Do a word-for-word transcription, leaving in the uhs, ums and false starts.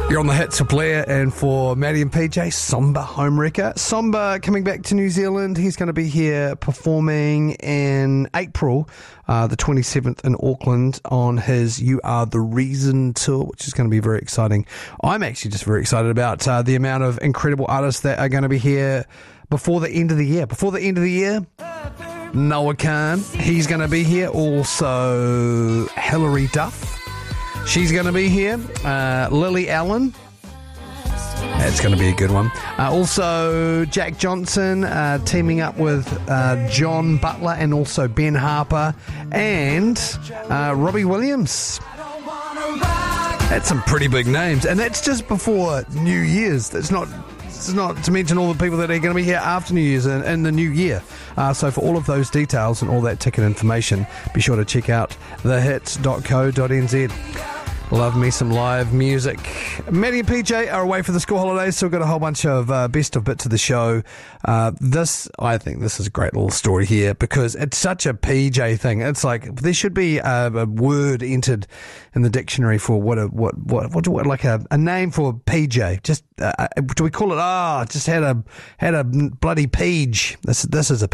You're on the hits for Blair and for Maddie and P J, Somba Homewrecker. Somba coming back to New Zealand. He's going to be here performing in April, uh, the twenty-seventh in Auckland on his You Are The Reason tour, which is going to be very exciting. I'm actually just very excited about uh, the amount of incredible artists that are going to be here before the end of the year. Before the end of the year, Noah Khan, he's going to be here. Also, Hilary Duff. She's going to be here. Uh, Lily Allen. That's going to be a good one. Uh, also, Jack Johnson uh, teaming up with uh, John Butler and also Ben Harper and uh, Robbie Williams. That's some pretty big names. And that's just before New Year's. That's not... It's not to mention all the people that are going to be here after New Year's and in the new year. Uh, so for all of those details and all that ticket information, be sure to check out the hits dot co dot n z. Love me some live music. Maddie and P J are away for the school holidays, so we've got a whole bunch of uh, best of bits of the show. Uh, this, I think this is a great little story here because it's such a P J thing. It's like there should be a, a word entered in the dictionary for what a what what what, what like a, a name for P J. Just uh, do we call it? Ah, oh, just had a had a bloody page. This this is a